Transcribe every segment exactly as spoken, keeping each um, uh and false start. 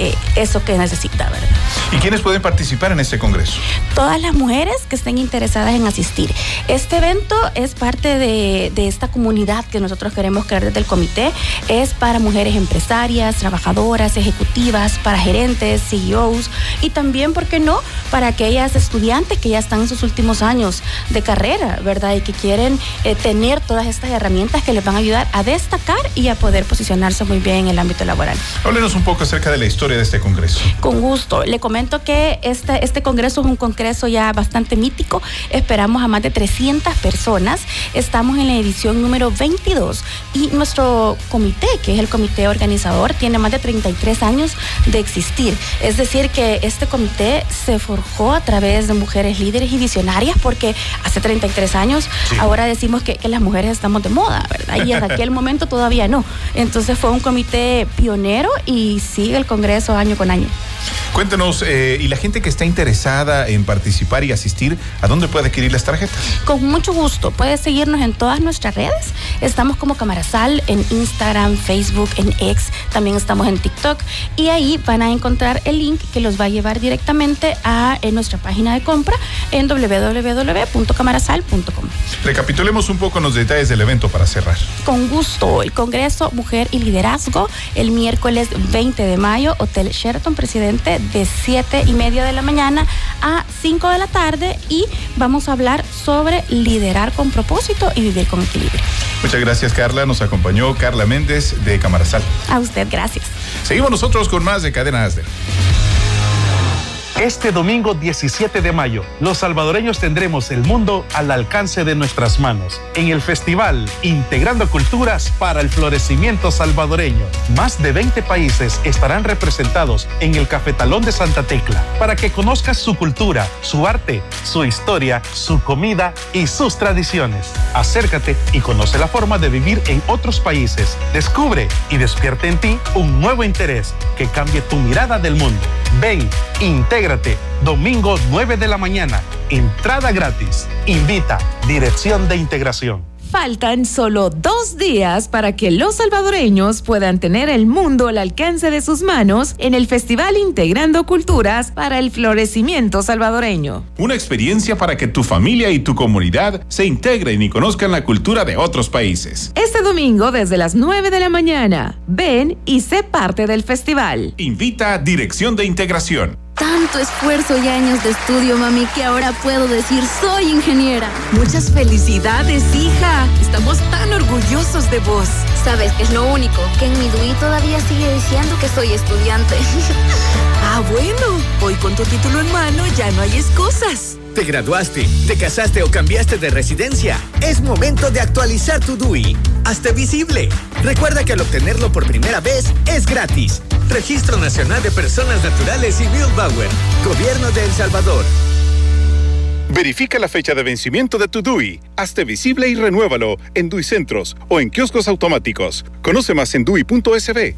eh, eso que necesita, ¿verdad? ¿Y quiénes pueden participar en este congreso? Todas las mujeres que estén interesadas en asistir. Este evento es parte de, de esta comunidad que nosotros queremos crear desde el comité. Es para mujeres empresarias, trabajadoras, ejecutivas, para gerentes, C E Os y también, ¿por qué no?, para aquellas estudiantes que ya están en sus últimos años de carrera, ¿verdad? Y que quieren eh, tener todas estas herramientas que les van a ayudar a destacar y a poder posicionarse muy bien en el ámbito laboral. Háblenos un poco acerca de la historia de este congreso. Con gusto. Le comento que este, este congreso es un congreso ya bastante mítico. Esperamos a más de trescientas personas. Estamos en la edición número veintidós y nuestro comité, que es el comité organizador, tiene más de treinta y tres años de existir. Es decir, que este comité se forjó a través de mujeres líderes y visionarias, porque hace treinta y tres años, sí, ahora decimos que, que las mujeres estamos de moda, ¿verdad? Y en aquel momento todavía no. Entonces fue un comité pionero y sigue el congreso año con año. Cuéntenos, eh, y la gente que está interesada en participar y asistir, ¿a dónde puede adquirir las tarjetas? Con mucho gusto, puedes seguirnos en todas nuestras redes. Estamos como Camarazal en Instagram, Facebook, en X, también estamos en TikTok, y ahí van a encontrar el link que los va a llevar directamente a en nuestra página de compra en doble u doble u doble u punto camarazal punto com. Recapitulemos un poco los detalles del evento para cerrar. Con gusto, el Congreso Mujer y Liderazgo, el miércoles veinte de mayo, Hotel Sheraton Presidente, de siete y media de la mañana a cinco de la tarde, y vamos a hablar sobre liderar con propósito y vivir con equilibrio. Muchas gracias, Carla. Nos acompañó Carla Méndez de Camarazal. A usted, gracias. Seguimos nosotros con más de Cadena Asder. Este domingo diecisiete de mayo, los salvadoreños tendremos el mundo al alcance de nuestras manos en el festival Integrando Culturas para el Florecimiento Salvadoreño. Más de veinte países estarán representados en el Cafetalón de Santa Tecla para que conozcas su cultura, su arte, su historia, su comida y sus tradiciones. Acércate y conoce la forma de vivir en otros países. Descubre y despierte en ti un nuevo interés que cambie tu mirada del mundo. Ven, intégrate. Domingo nueve de la mañana. Entrada gratis. Invita Dirección de Integración. Faltan solo dos días para que los salvadoreños puedan tener el mundo al alcance de sus manos en el Festival Integrando Culturas para el Florecimiento Salvadoreño. Una experiencia para que tu familia y tu comunidad se integren y conozcan la cultura de otros países. Este domingo desde las nueve de la mañana. Ven y sé parte del festival. Invita Dirección de Integración. Tanto esfuerzo y años de estudio, mami, que ahora puedo decir soy ingeniera. Muchas felicidades, hija. Estamos tan orgullosos de vos. ¿Sabes qué es lo único? Que en mi D U I todavía sigue diciendo que soy estudiante. Ah, bueno. Hoy con tu título en mano ya no hay excusas. ¿Te graduaste, te casaste o cambiaste de residencia? Es momento de actualizar tu D U I. Hazte visible. Recuerda que al obtenerlo por primera vez es gratis. Registro Nacional de Personas Naturales y Bill Bauer. Gobierno de El Salvador. Verifica la fecha de vencimiento de tu D U I. Hazte visible y renuévalo en D U I Centros o en kioscos automáticos. Conoce más en D U I punto S B.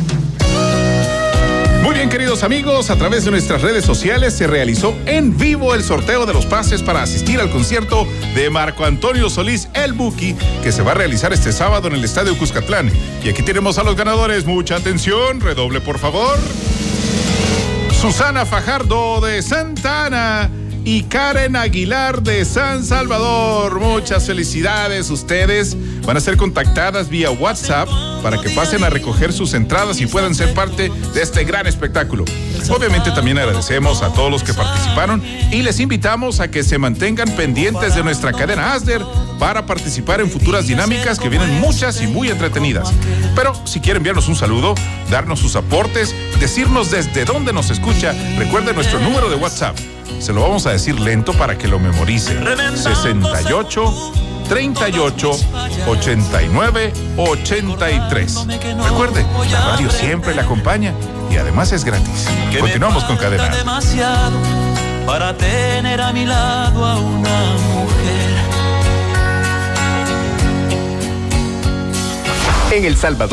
Muy bien, queridos amigos, a través de nuestras redes sociales se realizó en vivo el sorteo de los pases para asistir al concierto de Marco Antonio Solís, el Buki, que se va a realizar este sábado en el Estadio Cuscatlán. Y aquí tenemos a los ganadores. Mucha atención, redoble por favor. Susana Fajardo de Santa Ana y Karen Aguilar de San Salvador. Muchas felicidades. Ustedes van a ser contactadas vía WhatsApp para que pasen a recoger sus entradas y puedan ser parte de este gran espectáculo. Obviamente también agradecemos a todos los que participaron y les invitamos a que se mantengan pendientes de nuestra cadena Asder para participar en futuras dinámicas que vienen muchas y muy entretenidas. Pero si quieren enviarnos un saludo, darnos sus aportes, decirnos desde dónde nos escucha, recuerden nuestro número de WhatsApp. Se lo vamos a decir lento para que lo memorice. sesenta y ocho, treinta y ocho, ochenta y nueve, ochenta y tres. Recuerde, la radio siempre le acompaña y además es gratis. Continuamos con Cadena. Demasiado para tener a mi lado a una mujer. En El Salvador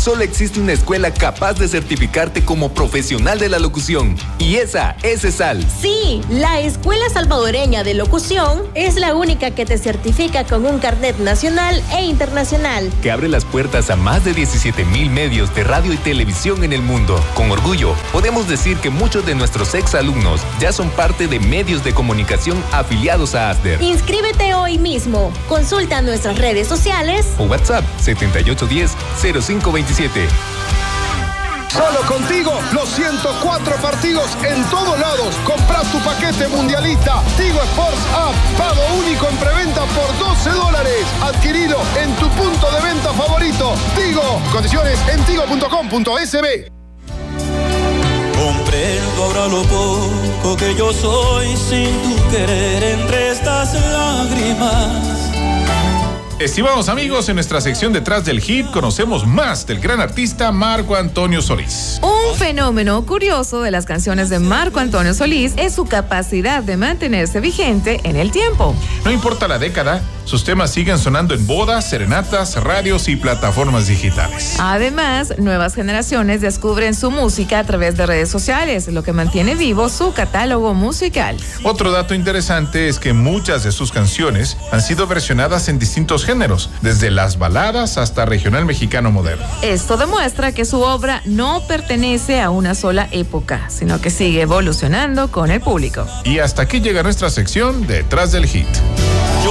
solo existe una escuela capaz de certificarte como profesional de la locución. Y esa es ESAL. Sí, la Escuela Salvadoreña de Locución es la única que te certifica con un carnet nacional e internacional. Que abre las puertas a más de diecisiete mil medios de radio y televisión en el mundo. Con orgullo, podemos decir que muchos de nuestros exalumnos ya son parte de medios de comunicación afiliados a ASDER. Inscríbete hoy mismo. Consulta nuestras redes sociales o WhatsApp setenta y ocho diez cero cinco veintisiete. Solo contigo, los ciento cuatro partidos en todos lados. Compra tu paquete mundialista. Tigo Sports App. Pago único en preventa por doce dólares. Adquirilo en tu punto de venta favorito. Tigo. Condiciones en tigo punto com punto es be. Comprendo ahora lo poco que yo soy sin tu querer entre estas lágrimas. Estimados amigos, en nuestra sección Detrás del Hit conocemos más del gran artista Marco Antonio Solís. Un fenómeno curioso de las canciones de Marco Antonio Solís es su capacidad de mantenerse vigente en el tiempo. No importa la década, sus temas siguen sonando en bodas, serenatas, radios y plataformas digitales. Además, nuevas generaciones descubren su música a través de redes sociales, lo que mantiene vivo su catálogo musical. Otro dato interesante es que muchas de sus canciones han sido versionadas en distintos géneros, desde las baladas hasta regional mexicano moderno. Esto demuestra que su obra no pertenece a una sola época, sino que sigue evolucionando con el público. Y hasta aquí llega nuestra sección Detrás del Hit.